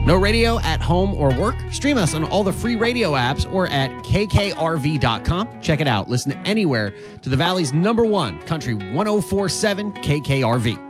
No radio at home or work? Stream us on all the free radio apps or at kkrv.com. Check it out. Listen anywhere to the Valley's #1 Country 104.7 KKRV.